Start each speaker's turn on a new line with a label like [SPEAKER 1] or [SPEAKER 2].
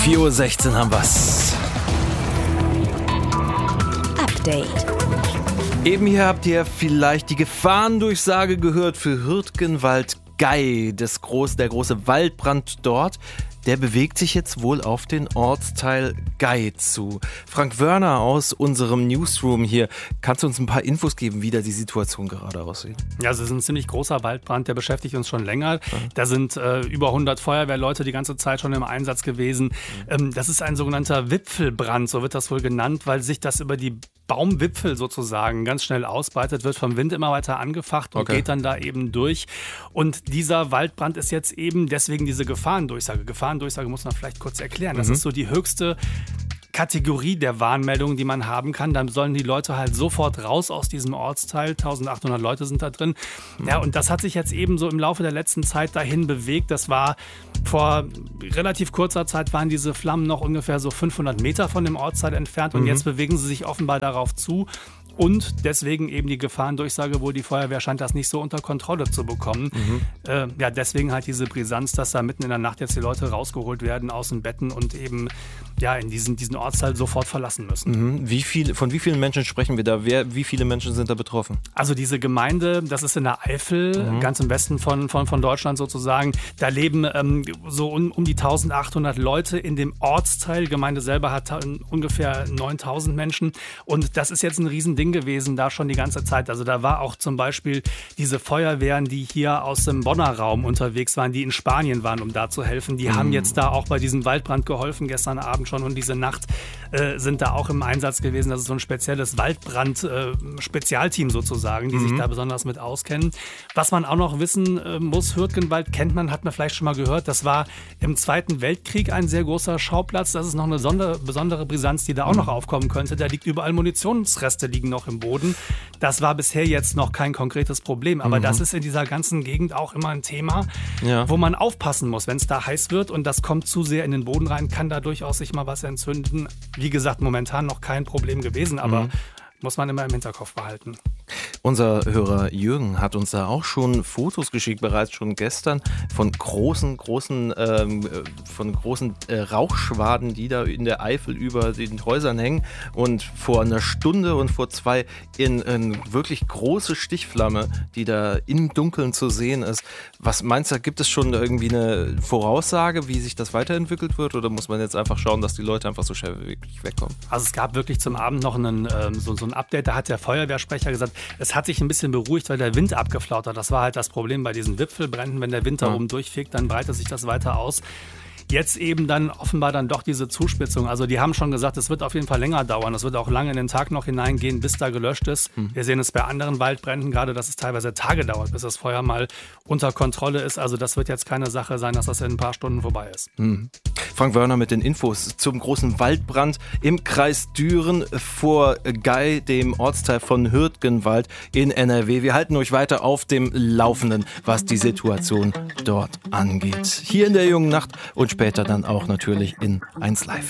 [SPEAKER 1] 4:16 Uhr haben wir's.
[SPEAKER 2] Update.
[SPEAKER 1] Eben hier habt ihr vielleicht die Gefahrendurchsage gehört für Hürtgenwald-Gey. Der große Waldbrand dort, der bewegt sich jetzt wohl auf den Ortsteil Gey zu. Frank Wörner aus unserem Newsroom hier, kannst du uns ein paar Infos geben, wie da die Situation gerade aussieht?
[SPEAKER 3] Ja, es ist ein ziemlich großer Waldbrand, der beschäftigt uns schon länger. Da sind über 100 Feuerwehrleute die ganze Zeit schon im Einsatz gewesen. Das ist ein sogenannter Wipfelbrand, so wird das wohl genannt, weil sich das über die Baumwipfel sozusagen ganz schnell ausbreitet, wird vom Wind immer weiter angefacht und geht dann da eben durch. Und dieser Waldbrand ist jetzt eben deswegen diese Gefahrendurchsage. Gefahrdurchsage muss man vielleicht kurz erklären. Das ist so die höchste Kategorie der Warnmeldungen, die man haben kann. Dann sollen die Leute halt sofort raus aus diesem Ortsteil. 1800 Leute sind da drin. Ja, und das hat sich jetzt eben so im Laufe der letzten Zeit dahin bewegt. Das war vor relativ kurzer Zeit, waren diese Flammen noch ungefähr so 500 Meter von dem Ortsteil entfernt. Und jetzt bewegen sie sich offenbar darauf zu. Und deswegen eben die Gefahrendurchsage, wohl die Feuerwehr scheint das nicht so unter Kontrolle zu bekommen. Ja, deswegen halt diese Brisanz, dass da mitten in der Nacht jetzt die Leute rausgeholt werden aus den Betten und eben ja in diesen Ortsteil sofort verlassen müssen.
[SPEAKER 1] Von wie vielen Menschen sprechen wir da? Wie viele Menschen sind da betroffen?
[SPEAKER 3] Also diese Gemeinde, das ist in der Eifel, ganz im Westen von Deutschland sozusagen. Da leben so um die 1800 Leute in dem Ortsteil. Die Gemeinde selber hat ungefähr 9000 Menschen. Und das ist jetzt ein Riesending gewesen, da schon die ganze Zeit. Also da war auch zum Beispiel diese Feuerwehren, die hier aus dem Bonner Raum unterwegs waren, die in Spanien waren, um da zu helfen. Die haben jetzt da auch bei diesem Waldbrand geholfen, gestern Abend schon und diese Nacht sind da auch im Einsatz gewesen. Das ist so ein spezielles Waldbrand-Spezialteam sozusagen, die sich da besonders mit auskennen. Was man auch noch wissen muss, Hürtgenwald kennt man, hat man vielleicht schon mal gehört, das war im Zweiten Weltkrieg ein sehr großer Schauplatz. Das ist noch eine besondere Brisanz, die da auch noch aufkommen könnte. Da liegt überall Munitionsreste, liegen noch im Boden. Das war bisher jetzt noch kein konkretes Problem, aber das ist in dieser ganzen Gegend auch immer ein Thema, wo man aufpassen muss, wenn es da heiß wird und das kommt zu sehr in den Boden rein, kann da durchaus sich mal was entzünden. Wie gesagt, momentan noch kein Problem gewesen, aber muss man immer im Hinterkopf behalten.
[SPEAKER 1] Unser Hörer Jürgen hat uns da auch schon Fotos geschickt, bereits schon gestern, von großen Rauchschwaden, die da in der Eifel über den Häusern hängen und vor einer Stunde und vor 2 in wirklich große Stichflamme, die da im Dunkeln zu sehen ist. Was meinst du, gibt es schon irgendwie eine Voraussage, wie sich das weiterentwickelt wird, oder muss man jetzt einfach schauen, dass die Leute einfach so schnell wie möglich wegkommen?
[SPEAKER 3] Also es gab wirklich zum Abend noch so ein Update, da hat der Feuerwehrsprecher gesagt, es hat sich ein bisschen beruhigt, weil der Wind abgeflaut hat. Das war halt das Problem bei diesen Wipfelbränden. Wenn der Wind da oben durchfegt, dann breitet sich das weiter aus. Jetzt eben dann offenbar dann doch diese Zuspitzung. Also die haben schon gesagt, es wird auf jeden Fall länger dauern. Es wird auch lange in den Tag noch hineingehen, bis da gelöscht ist. Wir sehen es bei anderen Waldbränden gerade, dass es teilweise Tage dauert, bis das Feuer mal unter Kontrolle ist. Also das wird jetzt keine Sache sein, dass das in ein paar Stunden vorbei ist.
[SPEAKER 1] Frank Wörner mit den Infos zum großen Waldbrand im Kreis Düren vor Gey, dem Ortsteil von Hürtgenwald in NRW. Wir halten euch weiter auf dem Laufenden, was die Situation dort angeht. Hier in der Jungen Nacht und später dann auch natürlich in 1 Live.